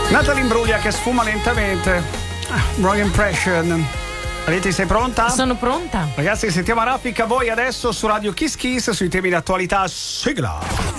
Natalie Imbruglia che sfuma lentamente. Wrong Impression. Reti, sei pronta? Sono pronta. Ragazzi, sentiamo a raffica voi adesso su Radio Kiss Kiss sui temi di attualità. Sigla.